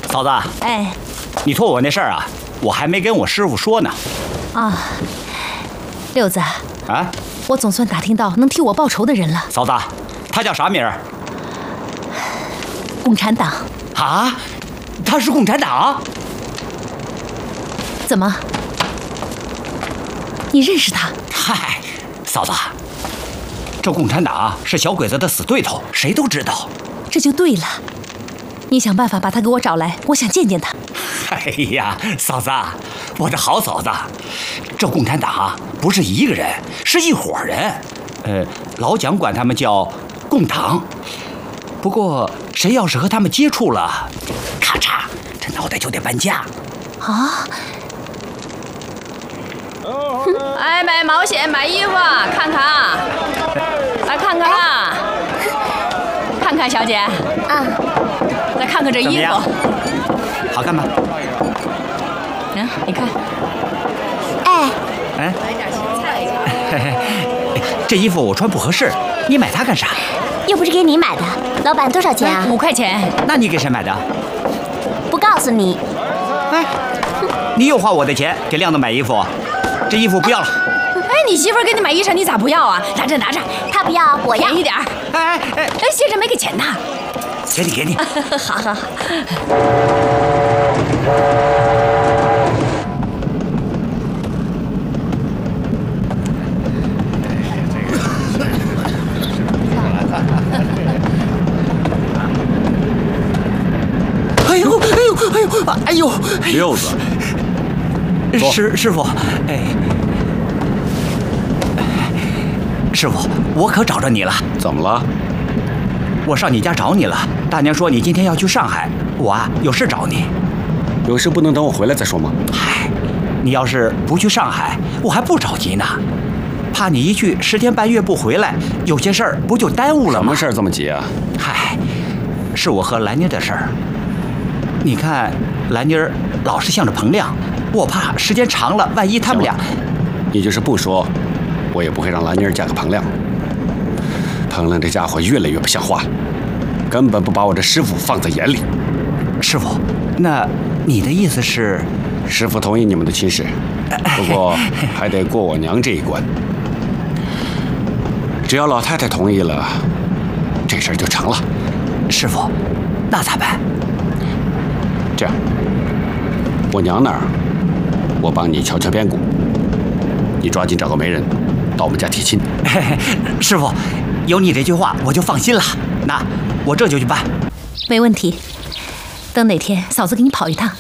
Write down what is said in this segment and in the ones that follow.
嫂子， 哎， 你托我那事儿啊，我还没跟我师傅说呢。 啊，六子啊， 我总算打听到能替我报仇的人了。 嫂子，他叫啥名儿？ 共产党。 啊，他是共产党？ 怎么？你认识他？ 嗨，嫂子，这共产党是小鬼子的死对头，谁都知道。 这就对了。你想办法把他给我找来，我想见见他。 哎呀，嫂子，我的好嫂子，这共产党不是一个人，是一伙人。老蒋管他们叫共党。不过谁要是和他们接触了，咔嚓，这脑袋就得搬家。 啊！ 哎，买毛线，买衣服，看看啊，来看看啊，看看小姐啊，来看看这衣服， 好看吗？ 嗯，你看， 哎，这衣服我穿不合适，你买它干啥？ 又不是给你买的，老板多少钱啊？ 5块钱。 那你给谁买的？ 不告诉你。 哎，你又花我的钱给亮子买衣服，这衣服不要了。 哎，你媳妇儿给你买衣裳，你咋不要啊？拿着拿着， 他不要，我要。 便宜点儿。 哎， 先生没给钱呐。 给你。 好好好。 哎呦！ 六子， 师傅，哎，师傅，我可找着你了。 怎么了？ 我上你家找你了。大娘说你今天要去上海，我有事找你。 有事不能等我回来再说吗？ 嗨，你要是不去上海，我还不着急呢。怕你一去10天半月不回来，有些事儿不就耽误了吗？ 什么事儿这么急啊？ 嗨，是我和兰妮的事儿。你看，兰妮儿老是向着彭亮，我怕时间长了，万一他们俩…… 你就是不说，我也不会让兰妮儿嫁给彭亮。彭亮这家伙越来越不像话了，根本不把我这师傅放在眼里。 师傅，那你的意思是？ 师傅同意你们的亲事，不过还得过我娘这一关。只要老太太同意了，这事儿就成了。 师傅，那咋办？ 这样，我娘那儿，我帮你敲敲边鼓，你抓紧找个媒人到我们家提亲。 师傅，有你这句话我就放心了。那我这就去办。 没问题。等哪天嫂子给你跑一趟。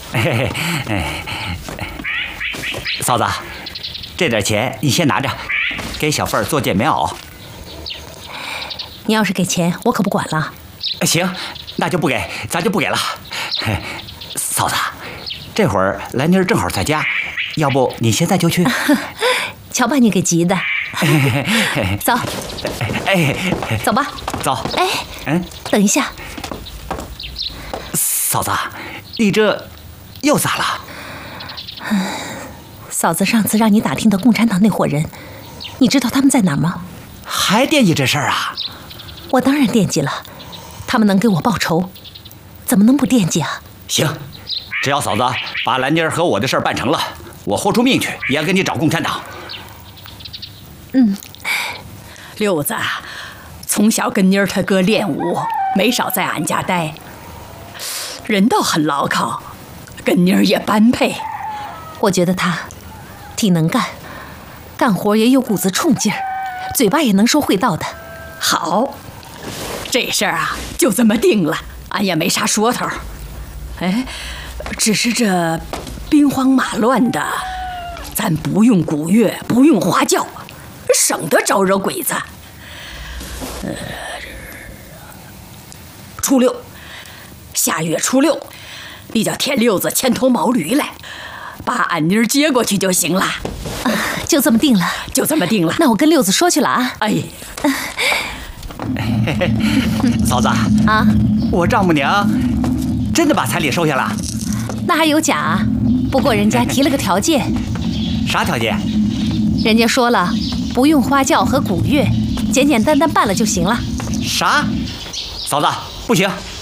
嫂子，这点钱你先拿着，给小凤儿做件棉袄。 你要是给钱，我可不管了。 行，那就不给，咱就不给了。嫂子，这会儿兰妮儿正好在家，要不你现在就去？ 瞧把你给急的。走，走吧。 走。 等一下。 嫂子，你这又咋了？ 嫂子上次让你打听的共产党那伙人，你知道他们在哪儿吗？ 还惦记这事儿啊？ 我当然惦记了，他们能给我报仇，怎么能不惦记啊？ 行，只要嫂子把兰妮儿和我的事儿办成了，我豁出命去也要跟你找共产党。 六子，从小跟妮儿他哥练武，没少在俺家待，人倒很牢靠，跟妮儿也般配。 我觉得他挺能干，干活也有股子冲劲儿，嘴巴也能说会道的。 好，这事儿啊就这么定了，俺也没啥说头。哎，只是这兵荒马乱的，咱不用鼓乐，不用花轿，省得招惹鬼子。初六，下月初6，你叫田六子牵头毛驴来，把俺妮儿接过去就行了。 就这么定了， 就这么定了。 那我跟六子说去了啊。 哎， 嫂子啊， 我丈母娘真的把彩礼收下了？ 那还有假啊？不过人家提了个条件。 啥条件？ 人家说了，不用花轿和鼓乐，简简单单办了就行了。 啥？嫂子，不行，